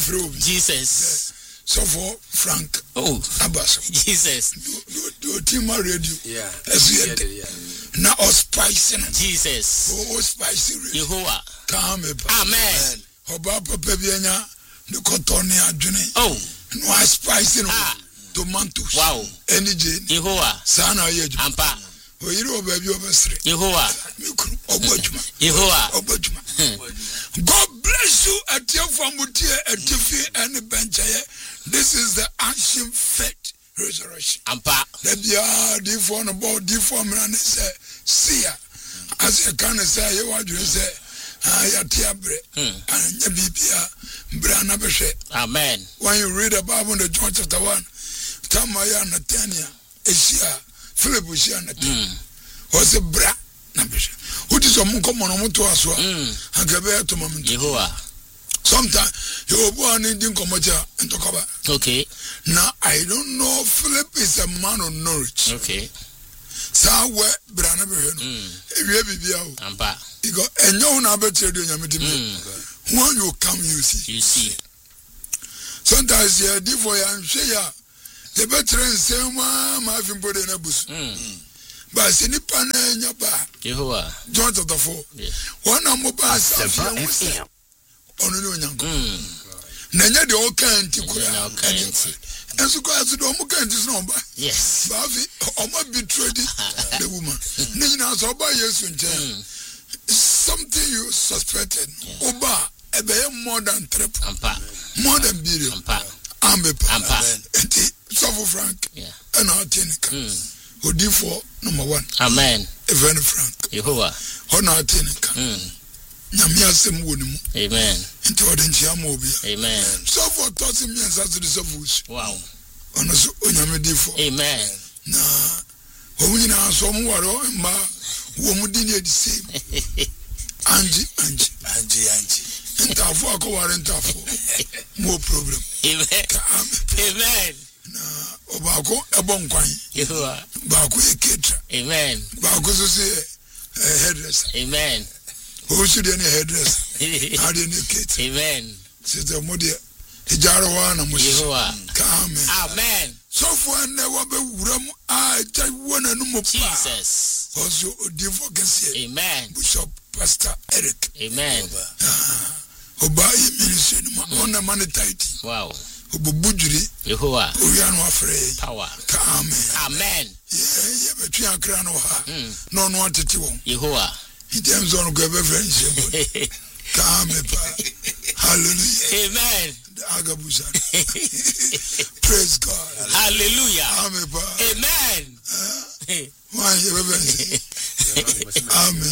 Jesus. So for Frank. Oh. Abaso. Jesus. Do team radio. Yeah. Now all spicy. Jesus. Oh spicy. Jehovah. Come. Amen. Oba papa bianya the cotton adwene. Oh. No spicy no. Tomatoes. Wow. Any Jane. Jehovah. Sana ye. Ampa. Oyiro baby obesre. Jehovah. Obojuma. Jehovah. Obojuma. God bless you at your famutie at Tiffy and the bench. This is the ancient faith resurrection. Ampa. The bia different about different man say see as you can say you want to say ayatiabre and bibia brana beshe. Amen. When you read the Bible in the John chapter 1, Tamaya Natania, Asia, Philip Ushia Natania, was a bra nabeshe. What is a munkomono to us? And Gabriel to Mamma Jehovah. Sometimes you're born in Dinkomoja and Tokoba. Okay. Now I don't know. Philip is a man of knowledge. Okay. Sawe Brana Beheno. Ampa. You got a no number to do when you come, you see. You see. Sometimes you're different and share. The veteran say, my film put in a bus. But Sinipana in your bar. Jehovah. John chapter 4. One number by Nanya the old can't and so guys don't look at this number. Yes. Bavi, Oma betrayed the woman. Nina so by yes, something you suspected. Oba, a bear more than triple. More than billion. Ampa. Suffer Frank. And our Tinica. Who did for number 1. Amen. A very Frank. Jehovah. Honor Tinica. Amen. Amen. So for tossing me and Saturday of wow. On us, amen. Nah, when we now somewhere, ma, woman didn't the same. Angie. And Tafo, more problem. Amen. Nah, Obako, a bon coin. Baku, a kid. Amen. Baku, a hairdresser. Amen. Who should any hairdresser? I didn't get. Amen. Sister Modia, the Jarawana, Amen. So for never be Ram, I tell one and more Jesus. Also, advocacy. Amen. Bishop Pastor Eric. Amen. Obai ministry, on a money tight. Wow. Ubujuri, Jehovah. We are not afraid. Power. Amen. Yeah, but we are crown of her. No, one to two. Jehovah. In terms of good friendship. Hallelujah. Amen. Praise God. Hallelujah. Amen. Amen.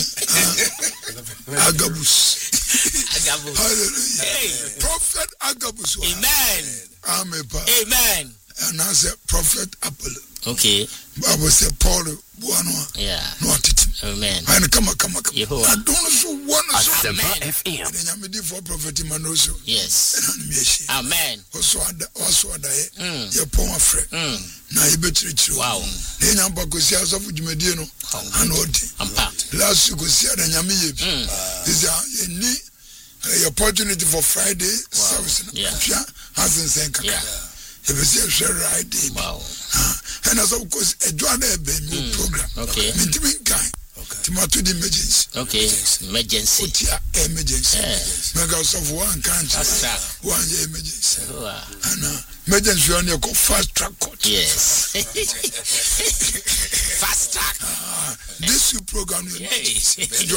Agabus. Hallelujah. Hey. Prophet Agabus. Amen. Amen. And I said Prophet Apollo. Okay. Bible said Paul Buano. Yeah. Not it. Amen. And come. Jehovah. I don't know so one so FM. And I'm the for Prophet Manoso. Yes. Amen. Also die. Your poem friend. Now you better true. Wow. Then I'm back to see us of Jumediano. And what? Last you could see the Yami. Is a opportunity for Friday service. Yeah. Hasn't sent. If it's a right. Wow. And as of course, a joint program. Okay. Tomato emergency. Okay. Emergency. Emergency. Because of one country. 1 year emergency. And emergency on your fast track court. Yes. Fast track. This program. Yes.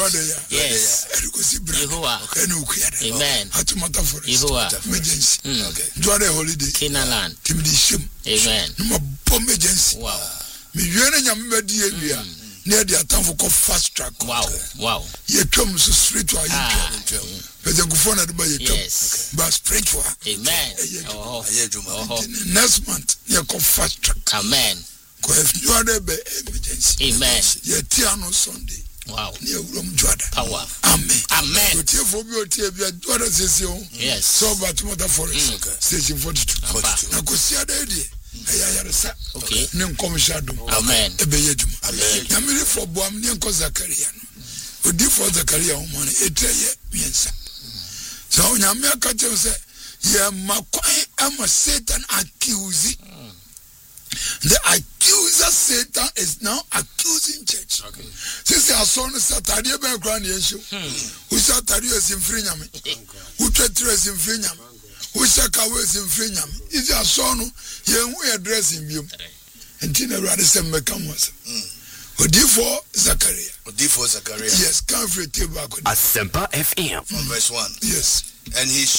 Jehovah. Amen. Atumata for emergency. Jordan holiday. Canaanland. Amen. No emergency. Wow. Me near the time for fast track. Wow. You come so straight to our but the phone at the yes. But spiritual. Amen. Next month, you come fast track. Amen. If you are there, emergency. Amen. You Tiano Sunday. Wow. Near room Jordan. Power. Amen. Amen. Yes. So about Mother Forest. Station 42. Now go see the idea. Okay. Amen. Amen. Amen. For Boam Nianco Zakaria. Who did for Zakaria money, a 3 years. So Yamia Kato said, I'm a Satan accusing. The accuser Satan is now accusing church. Okay. Since your son is Saturday by grand issue, who Saturday is in Frenyam, who treacherous in Frenyam, who Shakawas in Frenyam. Is your son, you addressing you. And Tina Radisson Mecamos. Odifo Zachariah. Yes, come for a table. Asempa FM. From verse 1. Yes. And he